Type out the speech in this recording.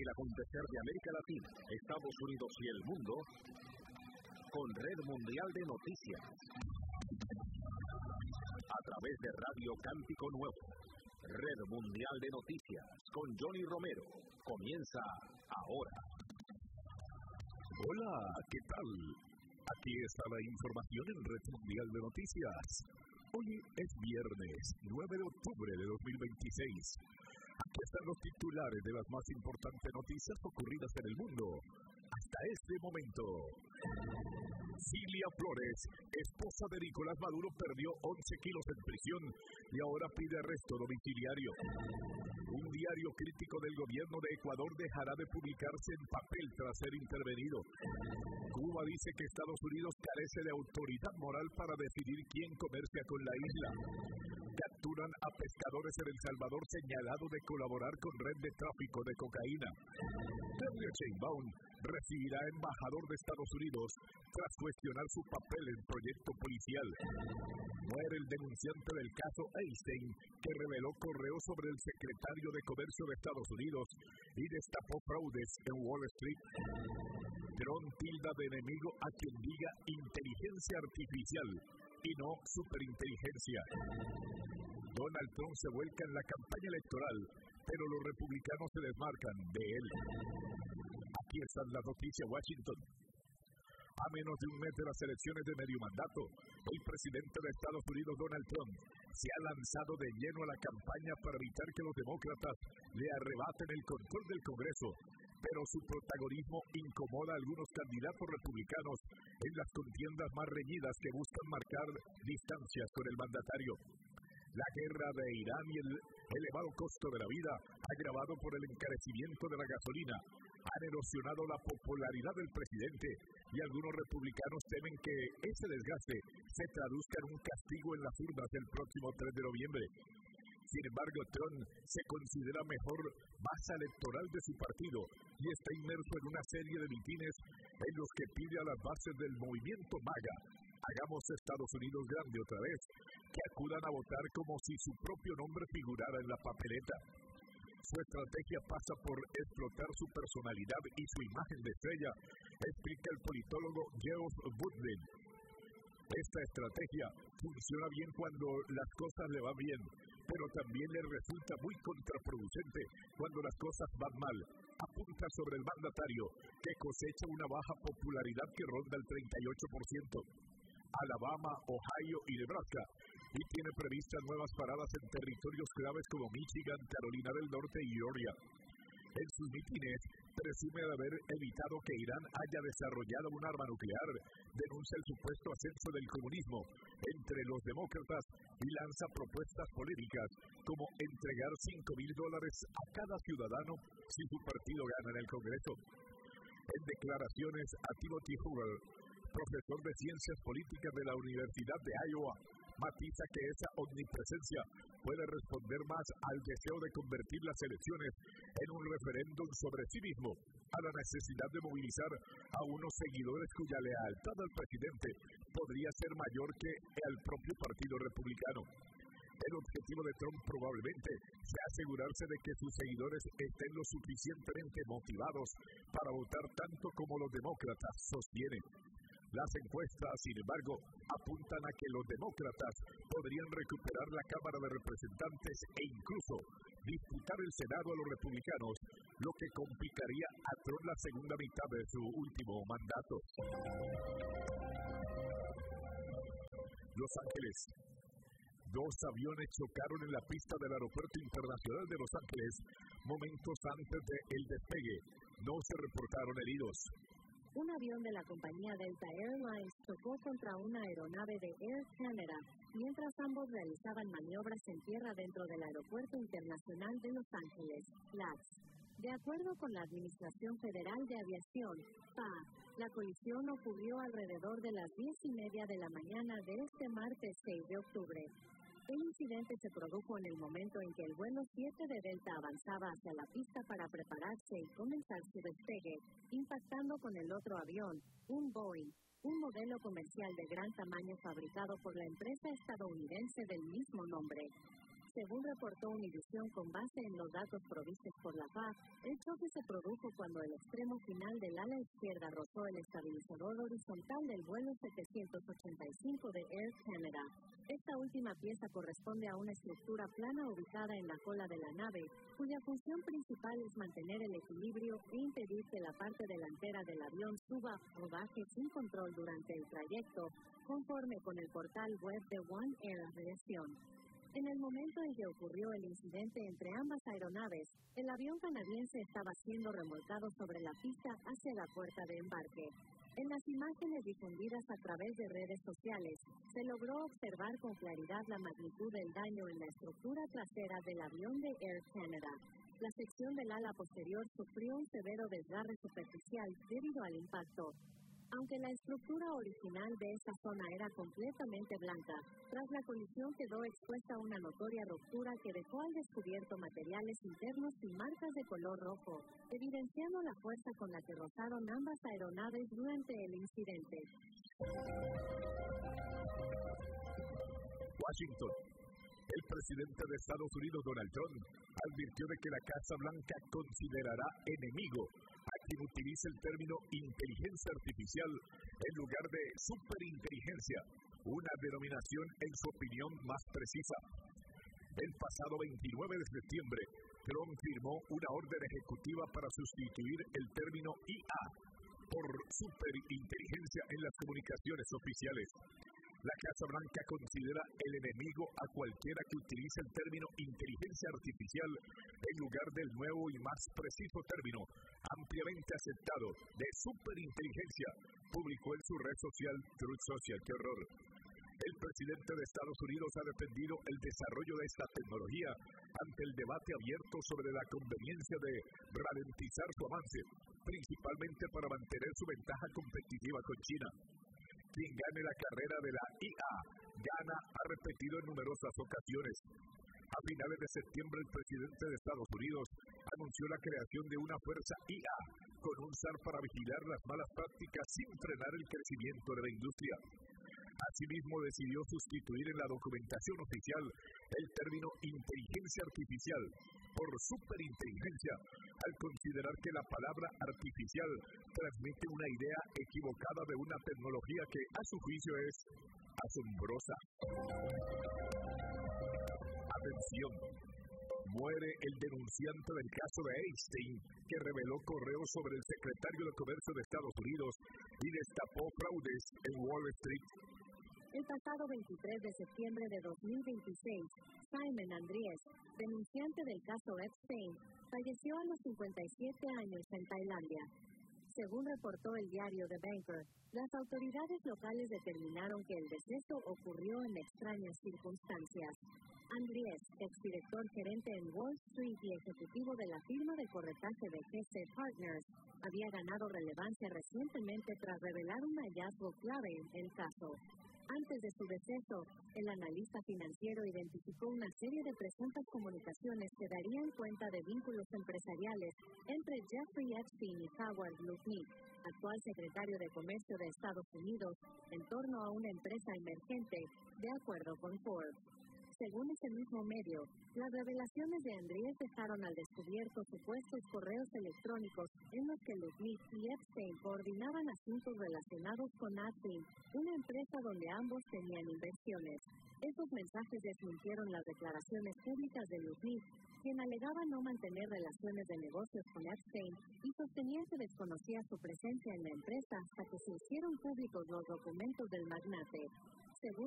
el acontecer de América Latina, Estados Unidos y el mundo, con Red Mundial de Noticias. A través de Radio Cántico Nuevo, Red Mundial de Noticias, con Johnny Romero, comienza ahora. Hola, ¿qué tal? Aquí está la información en Red Mundial de Noticias. Hoy es viernes, 9 de octubre de 2026. Aquí están los titulares de las más importantes noticias ocurridas en el mundo hasta este momento. Cilia Flores, esposa de Nicolás Maduro, perdió 11 kilos en prisión y ahora pide arresto domiciliario. Un diario crítico del gobierno de Ecuador dejará de publicarse en papel tras ser intervenido. Cuba dice que Estados Unidos carece de autoridad moral para decidir quién comercia con la isla. Capturan a pescadores en El Salvador señalados de colaborar con red de tráfico de cocaína. Claudia Sheinbaum recibirá embajador de Estados Unidos tras cuestionar su papel en proyecto policial. Muere el denunciante del caso Epstein, que reveló correos sobre el secretario de Comercio de Estados Unidos y destapó fraudes en Wall Street. Trump tilda de enemigo a quien diga inteligencia artificial y no superinteligencia. Donald Trump se vuelca en la campaña electoral, pero los republicanos se desmarcan de él. Aquí están las noticias. Washington. A menos de un mes de las elecciones de medio mandato, el presidente de Estados Unidos, Donald Trump, se ha lanzado de lleno a la campaña para evitar que los demócratas le arrebaten el control del Congreso, pero su protagonismo incomoda a algunos candidatos republicanos en las contiendas más reñidas que buscan marcar distancias con el mandatario. La guerra de Irán y el elevado costo de la vida, agravado por el encarecimiento de la gasolina, han erosionado la popularidad del presidente y algunos republicanos temen que ese desgaste se traduzca en un castigo en las urnas del próximo 3 de noviembre. Sin embargo, Trump se considera mejor base electoral de su partido y está inmerso en una serie de mitines en los que pide a las bases del movimiento MAGA: hagamos Estados Unidos grande otra vez, que acudan a votar como si su propio nombre figurara en la papeleta. Su estrategia pasa por explotar su personalidad y su imagen de estrella, explica el politólogo Geoff Woodley. Esta estrategia funciona bien cuando las cosas le van bien, pero también le resulta muy contraproducente cuando las cosas van mal. Apunta sobre el mandatario, que cosecha una baja popularidad que ronda el 38%. Alabama, Ohio y Nebraska, y tiene previstas nuevas paradas en territorios claves como Michigan, Carolina del Norte y Georgia. En sus mítines, presume de haber evitado que Irán haya desarrollado un arma nuclear, denuncia el supuesto ascenso del comunismo entre los demócratas y lanza propuestas polémicas como entregar $5,000 a cada ciudadano si su partido gana en el Congreso. En declaraciones a Timothy Hoover, profesor de Ciencias Políticas de la Universidad de Iowa, matiza que esa omnipresencia puede responder más al deseo de convertir las elecciones en un referéndum sobre sí mismo, a la necesidad de movilizar a unos seguidores cuya lealtad al presidente podría ser mayor que al propio Partido Republicano. El objetivo de Trump probablemente sea asegurarse de que sus seguidores estén lo suficientemente motivados para votar tanto como los demócratas sostienen. Las encuestas, sin embargo, apuntan a que los demócratas podrían recuperar la Cámara de Representantes e incluso disputar el Senado a los republicanos, lo que complicaría a Trump la segunda mitad de su último mandato. Los Ángeles. 2 aviones chocaron en la pista del Aeropuerto Internacional de Los Ángeles momentos antes del despegue. No se reportaron heridos. Un avión de la compañía Delta Airlines chocó contra una aeronave de Air Canada mientras ambos realizaban maniobras en tierra dentro del Aeropuerto Internacional de Los Ángeles, LAX. De acuerdo con la Administración Federal de Aviación, FAA, la colisión ocurrió alrededor de las 10:30 de la mañana de este martes 6 de octubre. El incidente se produjo en el momento en que el vuelo 7 de Delta avanzaba hacia la pista para prepararse y comenzar su despegue, impactando con el otro avión, un Boeing, un modelo comercial de gran tamaño fabricado por la empresa estadounidense del mismo nombre. Según reportó Univisión con base en los datos provistos por la FAA, el choque se produjo cuando el extremo final del ala izquierda rozó el estabilizador horizontal del vuelo 785 de Air Canada. Esta última pieza corresponde a una estructura plana ubicada en la cola de la nave, cuya función principal es mantener el equilibrio e impedir que la parte delantera del avión suba o baje sin control durante el trayecto, conforme con el portal web de One Air Aviation. En el momento en que ocurrió el incidente entre ambas aeronaves, el avión canadiense estaba siendo remolcado sobre la pista hacia la puerta de embarque. En las imágenes difundidas a través de redes sociales, se logró observar con claridad la magnitud del daño en la estructura trasera del avión de Air Canada. La sección del ala posterior sufrió un severo desgarre superficial debido al impacto. Aunque la estructura original de esta zona era completamente blanca, tras la colisión quedó expuesta una notoria ruptura que dejó al descubierto materiales internos y marcas de color rojo, evidenciando la fuerza con la que rozaron ambas aeronaves durante el incidente. Washington. El presidente de Estados Unidos, Donald Trump, advirtió de que la Casa Blanca considerará enemigo a quien utilice el término inteligencia artificial en lugar de superinteligencia, una denominación en su opinión más precisa. El pasado 29 de septiembre, Trump firmó una orden ejecutiva para sustituir el término IA por superinteligencia en las comunicaciones oficiales. La Casa Blanca considera el enemigo a cualquiera que utilice el término inteligencia artificial en lugar del nuevo y más preciso término, ampliamente aceptado, de superinteligencia, publicó en su red social Truth Social. ¡Qué horror! El presidente de Estados Unidos ha defendido el desarrollo de esta tecnología ante el debate abierto sobre la conveniencia de ralentizar su avance, principalmente para mantener su ventaja competitiva con China. Quien gane la carrera de la IA gana, ha repetido en numerosas ocasiones. A finales de septiembre, el presidente de Estados Unidos anunció la creación de una fuerza IA con un SAR para vigilar las malas prácticas sin frenar el crecimiento de la industria. Asimismo, decidió sustituir en la documentación oficial el término inteligencia artificial por superinteligencia, al considerar que la palabra artificial transmite una idea equivocada de una tecnología que, a su juicio, es asombrosa. Atención. Muere el denunciante del caso de Epstein, que reveló correos sobre el secretario de Comercio de Estados Unidos y destapó fraudes en Wall Street. El pasado 23 de septiembre de 2026, Simon Andries, denunciante del caso Epstein, falleció a los 57 años en Tailandia. Según reportó el diario The Banker, las autoridades locales determinaron que el deceso ocurrió en extrañas circunstancias. Andries, exdirector gerente en Wall Street y ejecutivo de la firma de corretaje de GC Partners, había ganado relevancia recientemente tras revelar un hallazgo clave en el caso. Antes de su deceso, el analista financiero identificó una serie de presuntas comunicaciones que darían cuenta de vínculos empresariales entre Jeffrey Epstein y Howard Lutnick, actual secretario de Comercio de Estados Unidos, en torno a una empresa emergente, de acuerdo con Forbes. Según ese mismo medio, las revelaciones de Andries dejaron al descubierto supuestos correos electrónicos en los que Lutnick y Epstein coordinaban asuntos relacionados con Athene, una empresa donde ambos tenían inversiones. Esos mensajes desmintieron las declaraciones públicas de Lutnick, quien alegaba no mantener relaciones de negocios con Epstein y sostenía que desconocía su presencia en la empresa hasta que se hicieron públicos los documentos del magnate.